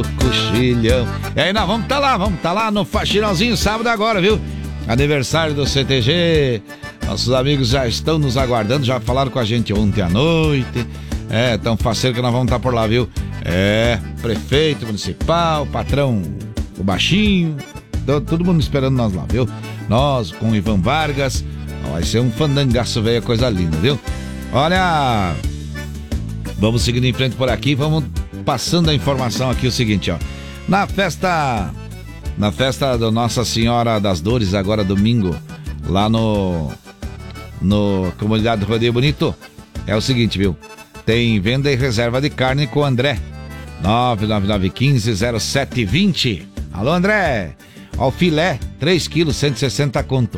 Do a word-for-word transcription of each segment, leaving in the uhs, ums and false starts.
no coxilhão. E aí nós vamos tá lá, vamos tá lá no faxinãozinho sábado agora, viu? Aniversário do C T G. Nossos amigos já estão nos aguardando, já falaram com a gente ontem à noite. É, tão faceiro que nós vamos estar por lá, viu? É, prefeito municipal, patrão, o baixinho, todo, todo mundo esperando nós lá, viu? Nós com o Ivan Vargas, vai ser um fandangaço, velho, coisa linda, viu? Olha, vamos seguindo em frente por aqui, vamos passando a informação aqui, o seguinte, ó. Na festa, na festa da Nossa Senhora das Dores, agora domingo, lá no, no Comunidade do Rodeio Bonito, é o seguinte, viu? Tem venda e reserva de carne com o André. nove nove nove um cinco zero sete dois zero. Alô, André. Ao filé, três quilos, cento e sessenta conto.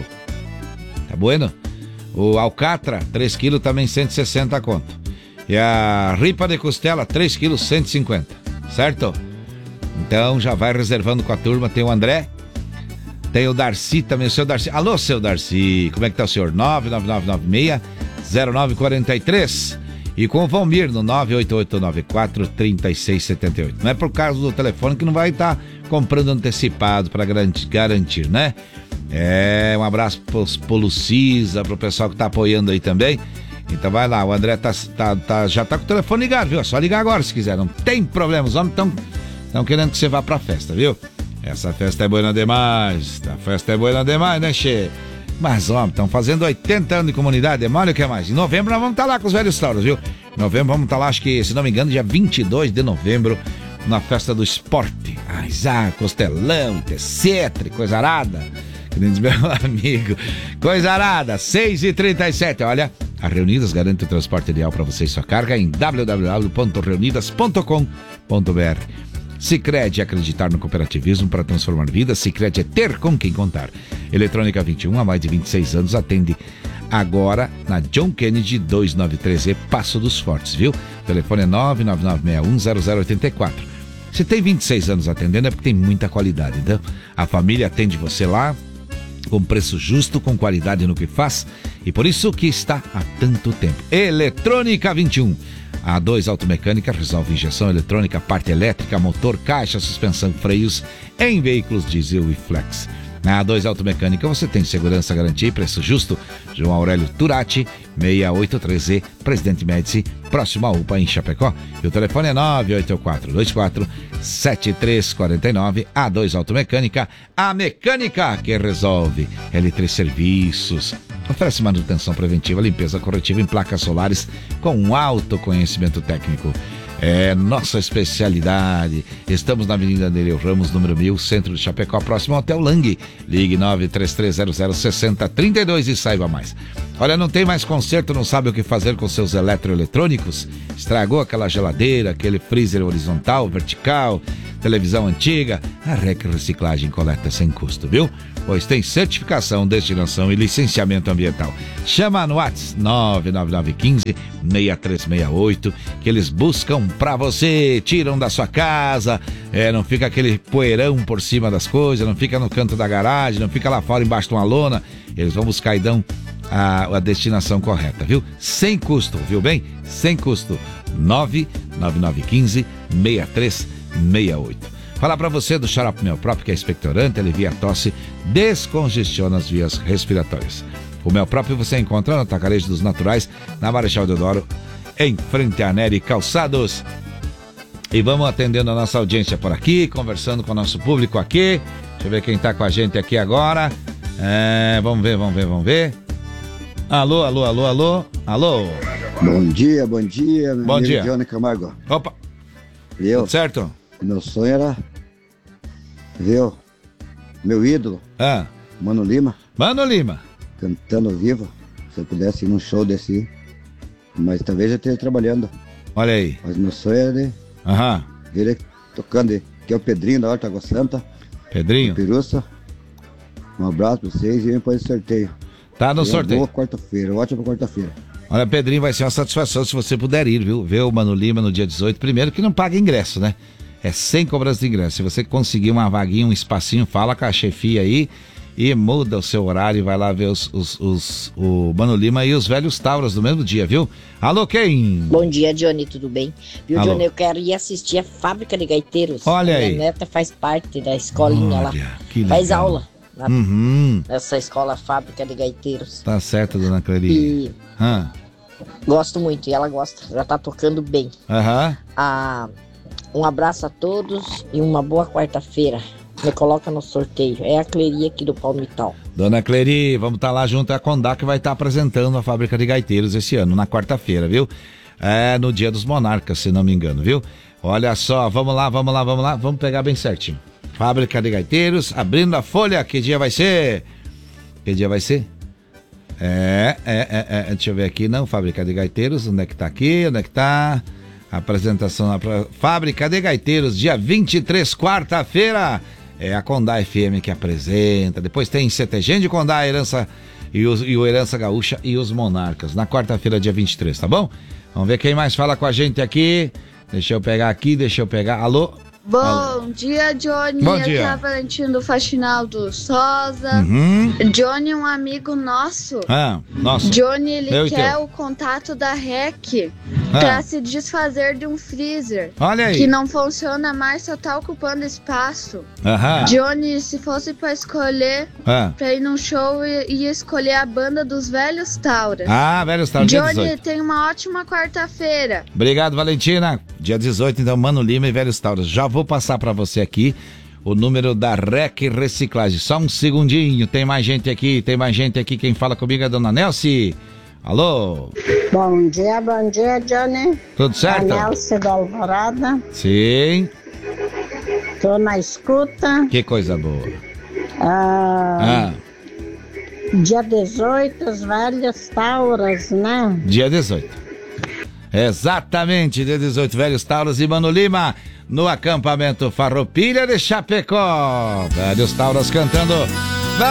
Tá bueno? O alcatra, três quilos, também cento e sessenta conto. E a ripa de costela, três quilos, cento e cinquenta. Certo? Então já vai reservando com a turma. Tem o André. Tem o Darcy também, o seu Darcy. Alô, seu Darcy. Como é que tá o senhor? nove nove nove nove seis zero nove quatro três. E com o Valmir no nove oito oito nove quatro três seis sete oito. Não é por causa do telefone que não vai estar comprando antecipado para garantir, garantir, né? É, um abraço pro Lucisa, pro pessoal que tá apoiando aí também. Então vai lá, o André tá, tá, tá, já tá com o telefone ligado, viu? É só ligar agora se quiser, não tem problema. Os homens estão querendo que você vá pra festa, viu? Essa festa é boa demais, a festa é boa demais, né, che? Mas, ó, estão fazendo oitenta anos de comunidade, é mole o que é mais. Em novembro nós vamos estar lá com os velhos tauros, viu? Em novembro vamos estar lá, acho que, se não me engano, dia vinte e dois de novembro, na festa do esporte. Ai, ah, costelão, etcétera, coisa arada. Que nem diz meu amigo. Coisa arada, seis e trinta e sete. Olha, a Reunidas garante o transporte ideal para você e sua carga em w w w ponto reunidas ponto com ponto b r. Sicredi, acreditar no cooperativismo para transformar vidas. Sicredi é ter com quem contar. Eletrônica vinte e um, há mais de vinte e seis anos, atende agora na John Kennedy duzentos e noventa e três E, Passo dos Fortes, viu? O telefone é nove nove nove seis um zero zero oito quatro. Se tem vinte e seis anos atendendo é porque tem muita qualidade, então a família atende você lá com preço justo, com qualidade no que faz, e por isso que está há tanto tempo. Eletrônica vinte e um. A A dois Automecânica resolve injeção eletrônica, parte elétrica, motor, caixa, suspensão, freios em veículos diesel e flex. Na A dois Automecânica você tem segurança, garantia e preço justo. João Aurélio Turati, seiscentos e oitenta e três E, Presidente Médici, próximo à U P A em Chapecó. E o telefone é nove oito quatro dois quatro sete três quatro nove. A dois Automecânica, a mecânica que resolve. L três Serviços oferece manutenção preventiva, limpeza corretiva em placas solares com um alto conhecimento técnico. É nossa especialidade. Estamos na Avenida Nereu Ramos, número mil, centro de Chapecó, próximo ao Hotel Lang. Ligue nove três três zero zero seis zero três dois e saiba mais. Olha, não tem mais conserto, não sabe o que fazer com seus eletroeletrônicos? Estragou aquela geladeira, aquele freezer horizontal, vertical, televisão antiga? A R E C Reciclagem coleta sem custo, viu? Pois tem certificação, destinação e licenciamento ambiental. Chama no WhatsApp nove nove nove um cinco seis três seis oito que eles buscam pra você, tiram da sua casa, é, não fica aquele poeirão por cima das coisas, não fica no canto da garagem, não fica lá fora embaixo de uma lona. Eles vão buscar e dão a, a destinação correta, viu? Sem custo, viu bem? Sem custo. nove nove nove um cinco seis três seis oito. Falar para você do xarope Mel Próprio, que é expectorante, alivia a tosse, descongestiona as vias respiratórias. O Mel Próprio você encontra no Atacarejo dos Naturais, na Marechal Deodoro, em frente à Nery Calçados. E vamos atendendo a nossa audiência por aqui, conversando com o nosso público aqui. Deixa eu ver quem tá com a gente aqui agora. É, vamos ver, vamos ver, vamos ver. Alô, alô, alô, alô, alô. Bom dia, bom dia. Bom dia. Johnny Camargo. Opa. Viu? Tudo certo? Meu sonho era, viu, meu ídolo, ah. Mano Lima. Mano Lima. Cantando ao vivo. Se eu pudesse ir num show desse, mas talvez eu esteja trabalhando. Olha aí. Mas meu sonho era de Aham. ver ele tocando, que é o Pedrinho da Horta Água Santa. Pedrinho. Piruça. Um abraço pra vocês e vem para esse sorteio. Tá no e sorteio. Boa quarta-feira, ótima quarta-feira. Olha, Pedrinho, vai ser uma satisfação se você puder ir, viu? Ver o Mano Lima no dia dezoito. Primeiro que não paga ingresso, né? É sem cobrança de ingresso. Se você conseguir uma vaguinha, um espacinho, fala com a chefia aí e muda o seu horário e vai lá ver os, os, os, o Mano Lima e os velhos Tauras no mesmo dia, viu? Alô, quem? Bom dia, Johnny, tudo bem? Viu, Alô. Johnny, eu quero ir assistir a Fábrica de Gaiteiros. Olha aí. Minha neta faz parte da escolinha Olha, lá. que Faz legal. aula na, Uhum. nessa escola Fábrica de Gaiteiros. Tá certo, dona Clarinha. E Aham. gosto muito, e ela gosta, já tá tocando bem. Aham. Ah, um abraço a todos e uma boa quarta-feira. Me coloca no sorteio. É a Cleri aqui do Palmital. Dona Cleri, vamos estar lá junto à Condá, que vai estar apresentando a Fábrica de Gaiteiros esse ano, na quarta-feira, viu? É, no Dia dos Monarcas, se não me engano, viu? Olha só, vamos lá, vamos lá, vamos lá, vamos pegar bem certinho. Fábrica de Gaiteiros, abrindo a folha, que dia vai ser? Que dia vai ser? É, é, é, é, deixa eu ver aqui, não, Fábrica de Gaiteiros, onde é que tá aqui, onde é que tá? Apresentação na pra... Fábrica de Gaiteiros, dia vinte e três, quarta-feira. É a Condá F M que apresenta. Depois tem C T G de Condá, Herança e, os, e o Herança Gaúcha e os Monarcas. Na quarta-feira, dia vinte e três, tá bom? Vamos ver quem mais fala com a gente aqui. Deixa eu pegar aqui, deixa eu pegar. Alô? Bom Alô. dia, Johnny. Bom Aqui dia. é a Valentina do Faxinal do Sosa. Uhum. Johnny é um amigo nosso. Ah, nossa. Johnny, ele Eu e quer teu? o contato da R E C Ah. pra se desfazer de um freezer Olha aí. que não funciona mais, só tá ocupando espaço. Aham. Johnny, se fosse pra escolher, Ah. pra ir num show, ia ia escolher a banda dos Velhos Tauras. Ah, velho, está no dia Johnny, dezoito. tem uma ótima quarta-feira. Obrigado, Valentina. Dia dezoito, então, Mano Lima e Velhos Tauras. Já vou passar pra você aqui o número da R E C Reciclagem. Só um segundinho, tem mais gente aqui, tem mais gente aqui. Quem fala comigo é a dona Nelce. Alô? Bom dia, bom dia, Johnny. Tudo certo? A Nelce do Alvorada. Sim. Tô na escuta. Que coisa boa. Ah, Ah, Dia dezoito, os Velhos Tauras, né? dia dezoito. Exatamente, dia dezoito, Velhos Tauros e Mano Lima, no acampamento Farroupilha de Chapecó. Velhos Tauros cantando